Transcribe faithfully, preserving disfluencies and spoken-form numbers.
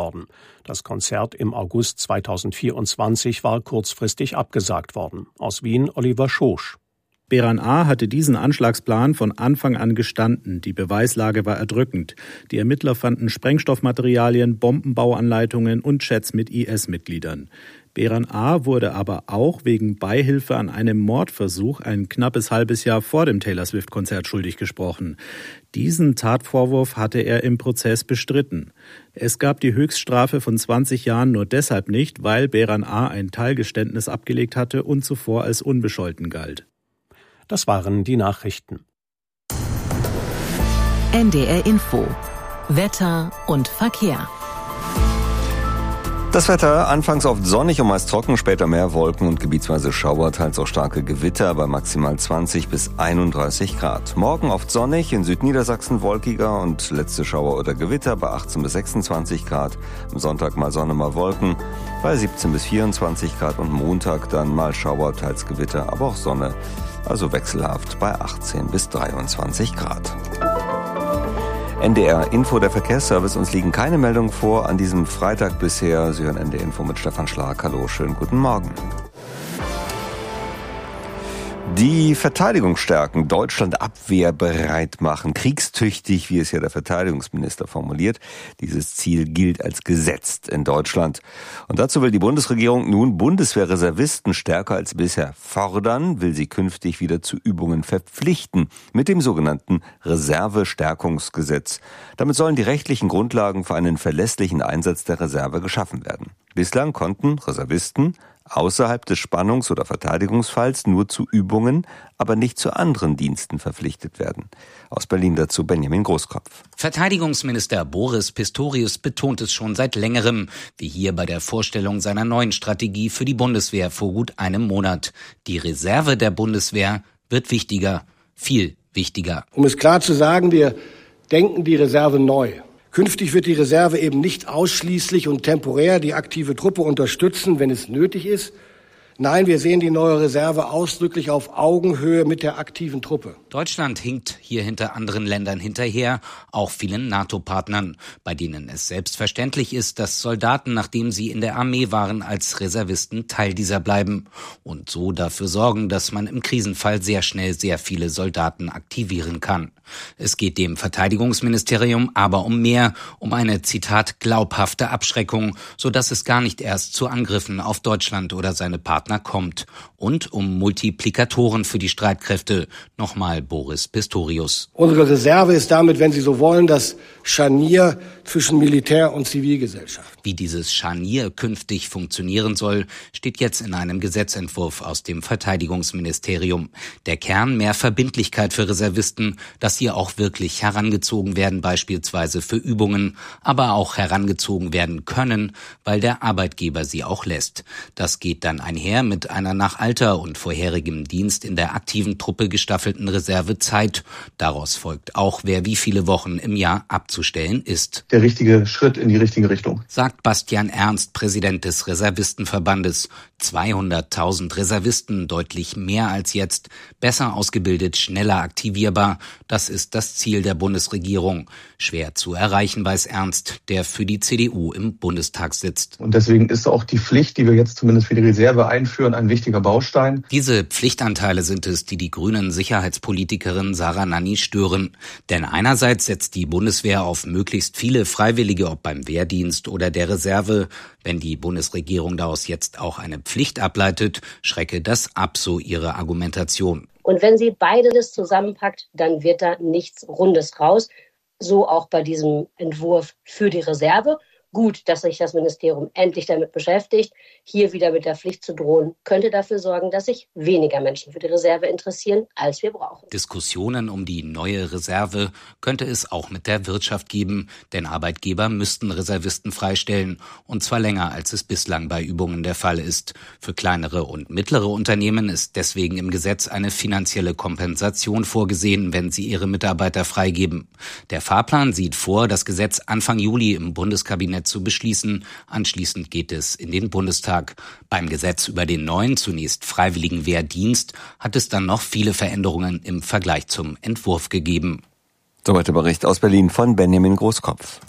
worden. Das Konzert im August zweitausendvierundzwanzig war kurzfristig abgesagt worden. Aus Wien Oliver Schosch. Beran A. hatte diesen Anschlagsplan von Anfang an gestanden. Die Beweislage war erdrückend. Die Ermittler fanden Sprengstoffmaterialien, Bombenbauanleitungen und Chats mit I S-Mitgliedern. Beran A. wurde aber auch wegen Beihilfe an einem Mordversuch ein knappes halbes Jahr vor dem Taylor Swift-Konzert schuldig gesprochen. Diesen Tatvorwurf hatte er im Prozess bestritten. Es gab die Höchststrafe von zwanzig Jahren nur deshalb nicht, weil Beran A. ein Teilgeständnis abgelegt hatte und zuvor als unbescholten galt. Das waren die Nachrichten. N D R Info. Wetter und Verkehr. Das Wetter anfangs oft sonnig und meist trocken, später mehr Wolken und gebietsweise Schauer, teils auch starke Gewitter bei maximal zwanzig bis einunddreißig Grad. Morgen oft sonnig, in Südniedersachsen wolkiger und letzte Schauer oder Gewitter bei achtzehn bis sechsundzwanzig Grad. Am Sonntag mal Sonne, mal Wolken bei siebzehn bis vierundzwanzig Grad und Montag dann mal Schauer, teils Gewitter, aber auch Sonne. Also wechselhaft bei achtzehn bis dreiundzwanzig Grad. N D R Info, der Verkehrsservice. Uns liegen keine Meldungen vor an diesem Freitag bisher. Sie hören N D R Info mit Stefan Schlag. Hallo, schönen guten Morgen. Die Verteidigung stärken, Deutschland abwehrbereit machen, kriegstüchtig, wie es ja der Verteidigungsminister formuliert. Dieses Ziel gilt als gesetzt in Deutschland. Und dazu will die Bundesregierung nun Bundeswehrreservisten stärker als bisher fordern, will sie künftig wieder zu Übungen verpflichten mit dem sogenannten Reservestärkungsgesetz. Damit sollen die rechtlichen Grundlagen für einen verlässlichen Einsatz der Reserve geschaffen werden. Bislang konnten Reservisten außerhalb des Spannungs- oder Verteidigungsfalls nur zu Übungen, aber nicht zu anderen Diensten verpflichtet werden. Aus Berlin dazu Benjamin Großkopf. Verteidigungsminister Boris Pistorius betont es schon seit längerem, wie hier bei der Vorstellung seiner neuen Strategie für die Bundeswehr vor gut einem Monat. Die Reserve der Bundeswehr wird wichtiger, viel wichtiger. Um es klar zu sagen, wir denken die Reserve neu. Künftig wird die Reserve eben nicht ausschließlich und temporär die aktive Truppe unterstützen, wenn es nötig ist. Nein, wir sehen die neue Reserve ausdrücklich auf Augenhöhe mit der aktiven Truppe. Deutschland hinkt hier hinter anderen Ländern hinterher, auch vielen NATO-Partnern, bei denen es selbstverständlich ist, dass Soldaten, nachdem sie in der Armee waren, als Reservisten Teil dieser bleiben und so dafür sorgen, dass man im Krisenfall sehr schnell sehr viele Soldaten aktivieren kann. Es geht dem Verteidigungsministerium aber um mehr, um eine, Zitat, glaubhafte Abschreckung, sodass es gar nicht erst zu Angriffen auf Deutschland oder seine Partner kommt. Und um Multiplikatoren für die Streitkräfte. Nochmal Boris Pistorius. Unsere Reserve ist damit, wenn Sie so wollen, das Scharnier zwischen Militär und Zivilgesellschaft. Wie dieses Scharnier künftig funktionieren soll, steht jetzt in einem Gesetzentwurf aus dem Verteidigungsministerium. Der Kern: mehr Verbindlichkeit für Reservisten, dass sie auch wirklich herangezogen werden, beispielsweise für Übungen, aber auch herangezogen werden können, weil der Arbeitgeber sie auch lässt. Das geht dann einher mit einer nach Alter und vorherigem Dienst in der aktiven Truppe gestaffelten Reservezeit. Daraus folgt auch, wer wie viele Wochen im Jahr abzustellen ist. Der richtige Schritt in die richtige Richtung, sagt Bastian Ernst, Präsident des Reservistenverbandes. zweihunderttausend Reservisten, deutlich mehr als jetzt, besser ausgebildet, schneller aktivierbar. Das ist das Ziel der Bundesregierung. Schwer zu erreichen, weiß Ernst, der für die C D U im Bundestag sitzt. Und deswegen ist auch die Pflicht, die wir jetzt zumindest für die Reserve einführen, ein wichtiger Baustein. Diese Pflichtanteile sind es, die die grünen Sicherheitspolitikerin Sarah Nanni stören. Denn einerseits setzt die Bundeswehr auf möglichst viele Freiwillige, ob beim Wehrdienst oder der Reserve. Wenn die Bundesregierung daraus jetzt auch eine Pflicht ableitet, schrecke das ab, so ihre Argumentation. Und wenn sie beides zusammenpackt, dann wird da nichts Rundes raus. So auch bei diesem Entwurf für die Reserve. Gut, dass sich das Ministerium endlich damit beschäftigt. Hier wieder mit der Pflicht zu drohen, könnte dafür sorgen, dass sich weniger Menschen für die Reserve interessieren, als wir brauchen. Diskussionen um die neue Reserve könnte es auch mit der Wirtschaft geben, denn Arbeitgeber müssten Reservisten freistellen, und zwar länger, als es bislang bei Übungen der Fall ist. Für kleinere und mittlere Unternehmen ist deswegen im Gesetz eine finanzielle Kompensation vorgesehen, wenn sie ihre Mitarbeiter freigeben. Der Fahrplan sieht vor, das Gesetz Anfang Juli im Bundeskabinett zu beschließen. Anschließend geht es in den Bundestag. Beim Gesetz über den neuen, zunächst freiwilligen Wehrdienst, hat es dann noch viele Veränderungen im Vergleich zum Entwurf gegeben. Soweit der Bericht aus Berlin von Benjamin Großkopf.